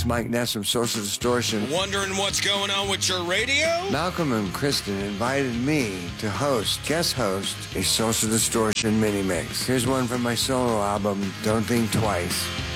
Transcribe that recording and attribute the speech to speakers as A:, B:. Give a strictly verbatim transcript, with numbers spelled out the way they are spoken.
A: Mike Ness from Social Distortion.
B: Wondering what's going on with your radio?
A: Malcolm and Kristen invited me to host, guest host, a Social Distortion mini mix. Here's one from my solo album, Don't Think Twice.